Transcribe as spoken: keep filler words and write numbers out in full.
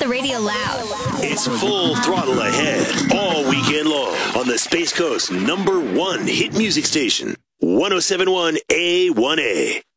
the radio loud. It's full throttle ahead all weekend long on the Space Coast number one hit music station, one oh seven point one A one A.